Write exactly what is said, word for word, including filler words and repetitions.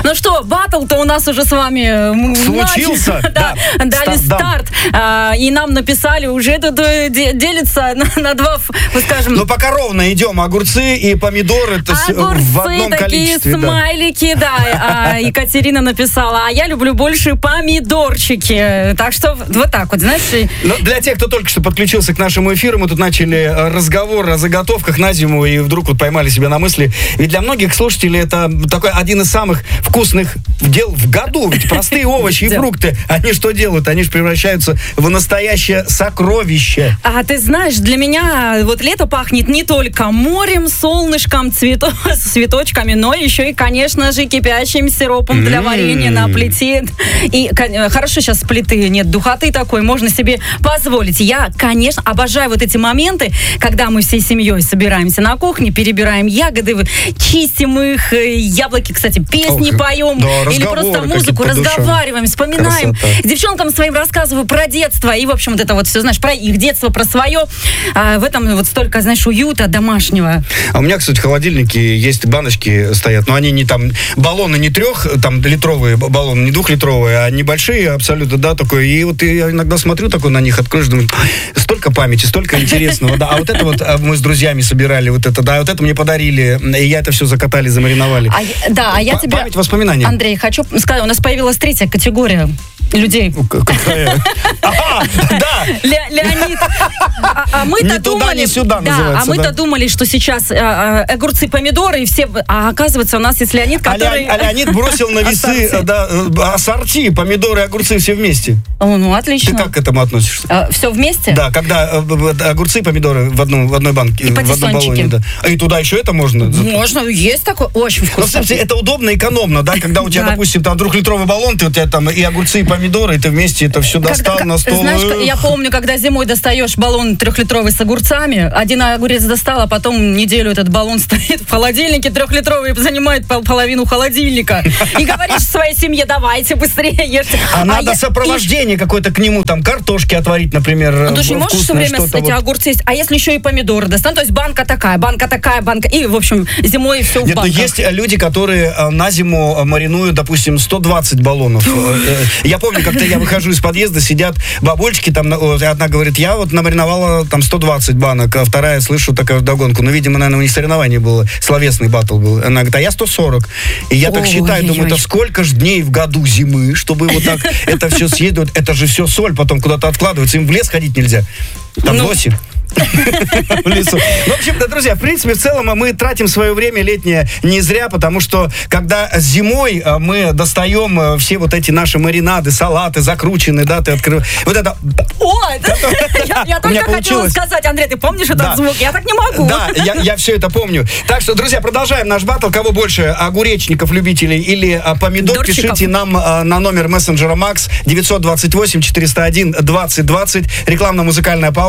Ну что, батл-то у нас уже с вами случился. Да, да, дали старт. А, и нам написали, уже тут делится на, на два, мы скажем... Ну, пока ровно идем. Огурцы и помидоры Огурцы, в одном такие количестве. Смайлики, да. да. А, Екатерина написала, а я люблю больше помидорчики. Так что вот так вот, знаешь... Но для тех, кто только что подключился к нашему эфиру, мы тут начали разговор о заготовках на зиму и вдруг вот поймали себя на мысли. Ведь для многих слушателей это такой один из самых вкусных дел в году. Ведь простые овощи и фрукты, они что делают? Они же превращаются в настоящее сокровище. А ты знаешь, для меня вот лето пахнет не только морем, солнышком, цвето... цветочками, но еще и, конечно же, кипящим сиропом для варенья на плите. И хорошо, сейчас с плиты нет духоты такой, можно себе позволить. Я, конечно, обожаю вот эти моменты, когда мы всей семьей собираемся на кухне, перебираем ягоды, чистим их, яблоки, кстати, песни Ох, поем, да, или просто музыку, разговариваем, вспоминаем. Красота. Девчонкам своим рассказываю про детство, и, в общем, вот это вот все, знаешь, про их детство, про свое. А в этом вот столько, знаешь, уюта домашнего. А у меня, кстати, в холодильнике есть баночки стоят, но они не там, баллоны не трех, там, литровые баллоны, не двухлитровые, а небольшие абсолютно, да, такое. И вот я иногда смотрю такой на них, откроешь, думаю, столько памяти, столько интересного, да. А вот это вот мы с друзьями собирали, вот это, да, вот это мне подарили, и я это все закатали, замариновали. А, да, а я тебе... Память, воспоминания. Андрей, хочу сказать, у нас появилась третья категория людей. Какая? Ага, да! Леонид. А мы-то не туда, не сюда называется. А мы-то думали, что сейчас огурцы, помидоры и все... А оказывается, у нас есть Леонид, который... А Леонид бросил на весы ассорти, помидоры и огурцы все вместе. Ну, отлично. Ты как к этому относишься? Все вместе? Да, когда огурцы и помидоры в одной банке. И в одном баллоне. И туда еще это можно? Можно, есть такое, очень вкусно. Ну, кстати, это удобно и экономно, да, когда у тебя, допустим, там двухлитровый баллон, ты у тебя там и огурцы, и помидоры, и ты вместе это все достал когда, на стол. Знаешь, я помню, когда зимой достаешь баллон трехлитровый с огурцами, один огурец достал, а потом неделю этот баллон стоит в холодильнике трехлитровый, занимает пол- половину холодильника. И говоришь своей семье, давайте быстрее ешьте. А, а надо я, сопровождение и... какое-то к нему, там, картошки отварить, например. Ну, ты же не можешь все время эти вот... огурцы есть. А если еще и помидоры достанут, то есть банка такая, банка такая, банка, и, в общем, зимой все в Нет, банках. Есть люди, которые на зиму маринуют, допустим, сто двадцать баллонов. Я помню, как-то я выхожу из подъезда, сидят бабульчики, там одна говорит, я вот намариновала там сто двадцать банок, а вторая, слышу такую вдогонку. Ну, видимо, наверное, у них соревнование было, словесный баттл был. Она говорит, а я сто сорок. И я так считаю, думаю, это сколько ж дней в году зимы, чтобы вот так это все съедать, это же все соль, потом куда-то откладывается, им в лес ходить нельзя. Там в лосе. В лесу. В общем, да, друзья, в принципе, в целом мы тратим свое время летнее не зря, потому что когда зимой мы достаем все вот эти наши маринады, салаты закрученные, да, ты открываешь. Вот это... О, я только хотела сказать, Андрей, ты помнишь этот звук? Я так не могу. Да, я все это помню. Так что, друзья, продолжаем наш баттл. Кого больше, огуречников, любителей или помидор, пишите нам на номер мессенджера Макс девятьсот двадцать восемь четыреста один двадцать двадцать. Рекламно-музыкальная пауза.